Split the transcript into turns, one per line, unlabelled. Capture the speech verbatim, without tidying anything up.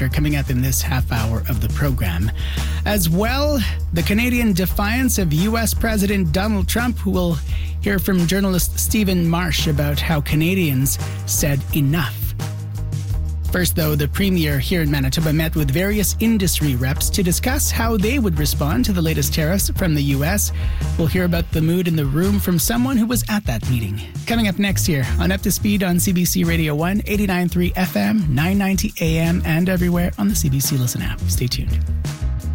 which are coming up in this half hour of the program. As well, the Canadian defiance of U S President Donald Trump, who will hear from journalist Stephen Marsh about how Canadians said enough. First, though, the Premier here in Manitoba met with various industry reps to discuss how they would respond to the latest tariffs from the U S. We'll hear about the mood in the room from someone who was at that meeting. Coming up next here on Up to Speed on C B C Radio one, eighty-nine point three F M, nine ninety A M, and everywhere on the C B C Listen app. Stay tuned.